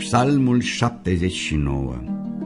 Psalmul 79.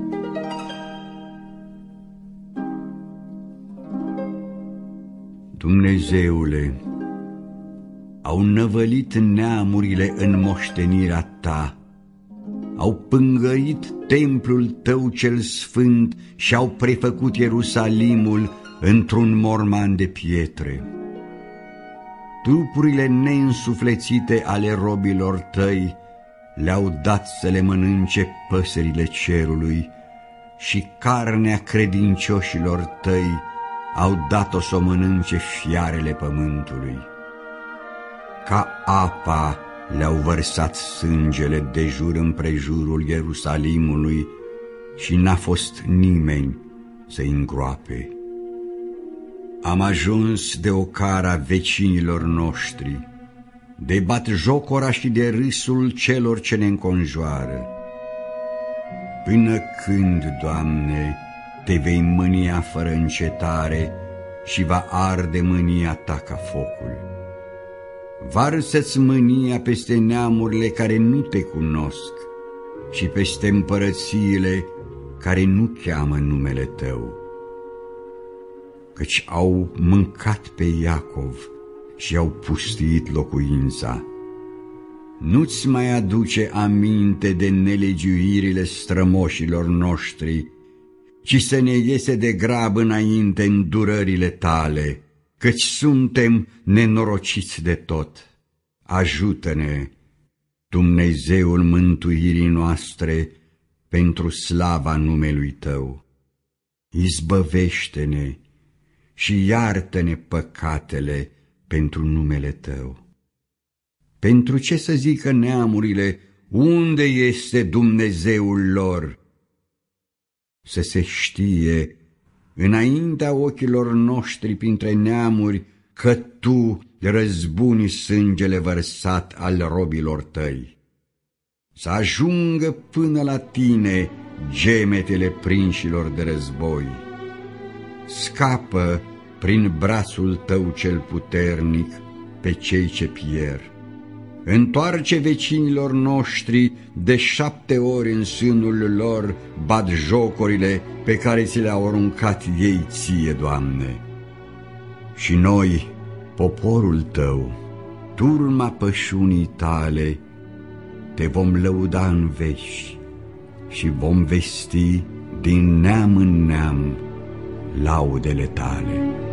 Dumnezeule, au năvălit neamurile în moștenirea ta, au pângărit templul tău cel sfânt și au prefăcut Ierusalimul într-un morman de pietre. Trupurile neînsuflețite ale robilor tăi le-au dat să le mănânce păsările cerului și carnea credincioșilor tăi au dat-o să o mănânce fiarele pământului. Ca apa le-au vărsat sângele de jur împrejurul Ierusalimului și n-a fost nimeni să-i îngroape. Am ajuns de ocara vecinilor noștri, de batjocora și de râsul celor ce ne înconjoară. Până când, Doamne, te vei mânia fără încetare și va arde mânia ta ca focul? Varsă-ți mânia peste neamurile care nu te cunosc și peste împărățiile care nu cheamă numele tău. Căci au mâncat pe Iacov și au pustuit locuința. Nu-ți mai aduce aminte de nelegiuirile strămoșilor noștri, ci să ne iese de grab înainte îndurările tale, căci suntem nenorociți de tot. Ajută-ne, Dumnezeul mântuirii noastre, pentru slava numelui tău. Izbăvește-ne și iartă-ne păcatele pentru numele tău. Pentru ce să zică neamurile, unde este Dumnezeul lor? Să se știe înaintea ochilor noștri printre neamuri că tu răzbuni sângele vărsat al robilor tăi. Să ajungă până la tine gemetele prinșilor de război. Scapă prin brațul tău cel puternic pe cei ce pierd. Întoarce vecinilor noștri de 7 ori în sânul lor batjocorile pe care ți le-au aruncat ei ție, Doamne. Și noi, poporul tău, turma pășunii tale, te vom lăuda în veci și vom vesti din neam în neam laudele tale.